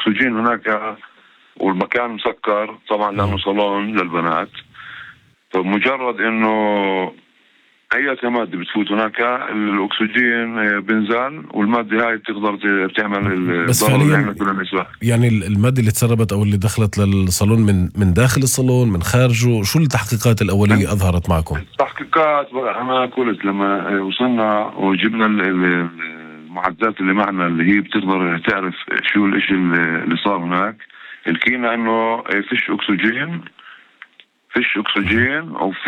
الأكسجين هناك والمكان مسكر طبعا لأنه صالون للبنات، فمجرد إنه أي مادة بتفوت هناك الأكسجين بنزل، والمادة هاي بتقدر تعمل الضرر اللي احنا كنا بنسمعه. يعني المادة اللي تسربت أو اللي دخلت للصالون من داخل الصالون من خارجه، شو التحقيقات الأولية أظهرت معكم؟ التحقيقات أنا قلت لما وصلنا وجبنا المعدات اللي معنا اللي هي بتقدر تعرف شو الاشي اللي صار هناك، لقينا انه فيش اكسجين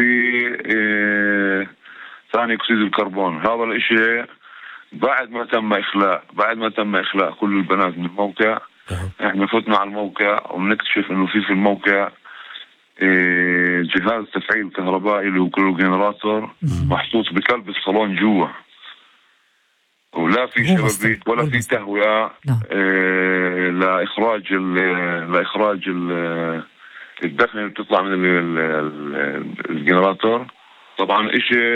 وفي ثاني اكسيد الكربون. هذا الاشي بعد ما تم اخلاء كل البنات من الموقع. احنا فتنا على الموقع وبنكتشف انه في الموقع جهاز تفعيل كهربائي اللي هو كله جنراتور محطوط بقلب الصالون جوا، ولا في شبابيك ولا في تهوية لإخراج الدخن اللي بتطلع من الجنراتور. طبعا إشي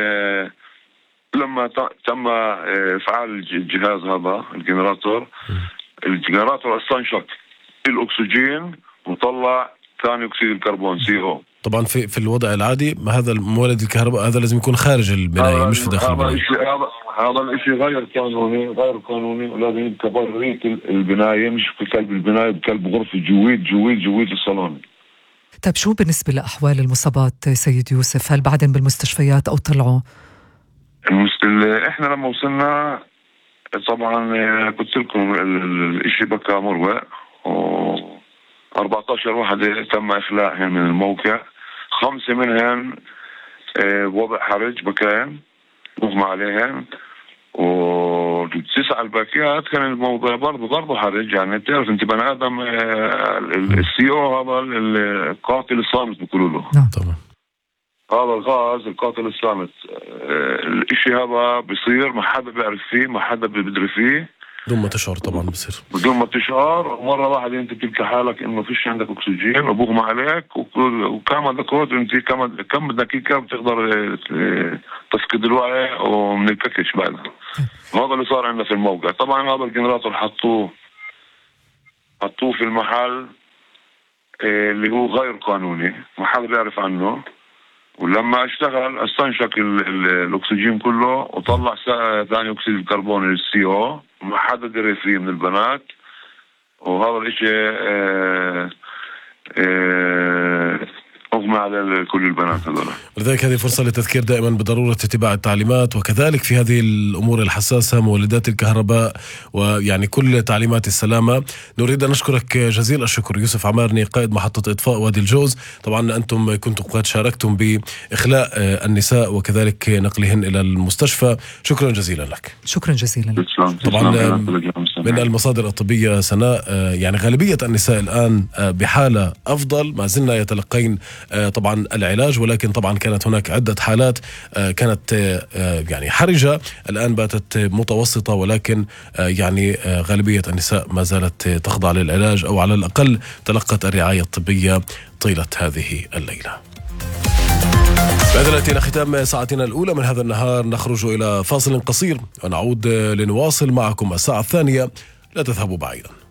لما تم إفعال الجهاز هذا الجنراتور استنشق الأكسجين وطلع ثاني أكسيد الكربون CO. طبعا في الوضع العادي هذا مولد الكهرباء هذا لازم يكون خارج البناية مش في داخل البناية. هذا الاشي غير قانوني ولازم يبقى برية البناية مش في قلب البناية، بقلب غرفة جويد الصالون. طيب شو بالنسبة لأحوال المصابات سيد يوسف؟ هل بعدين بالمستشفيات أو طلعوا؟ احنا لما وصلنا طبعا قلت لكم الاشي بقى مروع، و14 واحدة تم إخلاءهم من الموقع، 5 منهم وضع حرج بكاين مغمى عليهم، و9 الباقيات كان الموضوع برضه حرج. يعني بتعرف انت بني ادم CO هذا القاتل الصامت بيقولوا له. نعم طبعا. هذا الغاز القاتل الصامت، الاشي هذا بيصير ما حدا بيعرف فيه، ما حدا بيدري فيه، بدون ما تشعر. طبعا بصير بدون ما تشعر مرة واحدة انت تلقى حالك انه فيش عندك اكسجين وبغمى عليك، وكما ذكرت انت كم دقيقة بتقدر تفقد الوعي ومن الككش بعدها. هذا اللي صار عندنا في الموقع. طبعا هذا الجنراتور حطوه في المحل اللي هو غير قانوني، ما حدا بيعرف عنه، ولما اشتغل استنشق الاكسجين كله وطلع ثاني اكسيد الكربون CO، ما حدا دري فيه من البنات. وهذا الاشي أغمى على كل البنات هذول. لذلك هذه فرصة للتذكير دائما بضرورة اتباع التعليمات، وكذلك في هذه الأمور الحساسة مولدات الكهرباء ويعني كل تعليمات السلامة. نريد أن نشكرك جزيل الشكر يوسف عمارني قائد محطة إطفاء وادي الجوز. طبعا أنتم كنتم قد شاركتم بإخلاء النساء وكذلك نقلهن إلى المستشفى. شكرا جزيلا لك. شكرا جزيلا لك. طبعا من المصادر الطبية سناء يعني غالبية النساء الآن بحالة أفضل، ما زلنا يتلقين طبعا العلاج، ولكن طبعا كانت هناك عدة حالات كانت يعني حرجة، الآن باتت متوسطة، ولكن يعني غالبية النساء ما زالت تخضع للعلاج أو على الأقل تلقت الرعاية الطبية طيلة هذه الليلة. بعد نأتي إلى ختام ساعتنا الأولى من هذا النهار، نخرج إلى فاصل قصير ونعود لنواصل معكم الساعة الثانية. لا تذهبوا بعيدا.